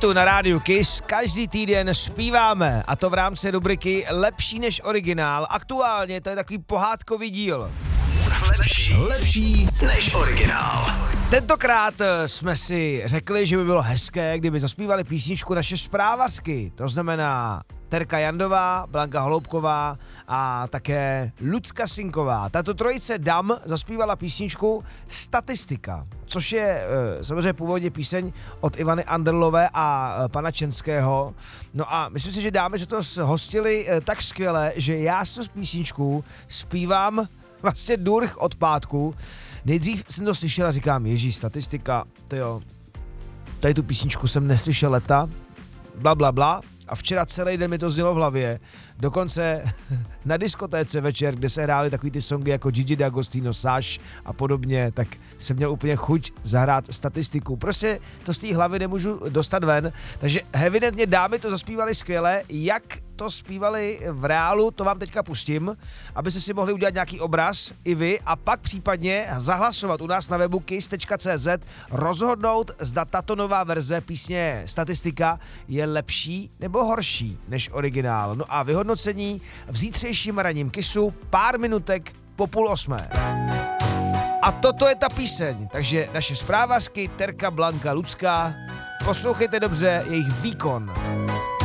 tu na rádiu Kiss každý týden zpíváme, a to v rámci rubriky Lepší než originál. Aktuálně to je takový pohádkový díl. Lepší než originál. Tentokrát jsme si řekli, že by bylo hezké, kdyby zaspívali písničku naše zprávařky. To znamená Terka Jandová, Blanka Holoubková a také Lucka Sinková. Tato trojice dam zaspívala písničku Statistika, což je samozřejmě původně píseň od Ivany Anderlové a pana Čenského. No a myslím si, že dámy se to hostili tak skvěle, že já si tu písničku zpívám vlastně durch od pátku. Nejdřív jsem to slyšel a říkám, ježíš, Statistika, tyjo, tady tu písničku jsem neslyšel leta, bla bla bla. A včera celý den mi to znělo v hlavě. Dokonce na diskotéce večer, kde se hrály takový ty songy jako Gigi D'Agostino, Sash a podobně, tak jsem měl úplně chuť zahrát Statistiku. Prostě to z té hlavy nemůžu dostat ven. Takže evidentně dámy to zaspívali skvěle. Jak to zpívali v reálu, to vám teďka pustím, abyste si mohli udělat nějaký obraz i vy a pak případně zahlasovat u nás na webu kiss.cz, rozhodnout, zda tato nová verze písně Statistika je lepší nebo horší než originál. No a vyhodnocení v zítřejším ranním Kissu pár minutek po 7:30. A toto je ta píseň, takže naše zprávařky Terka, Blanka, Lucka, poslouchejte dobře jejich výkon.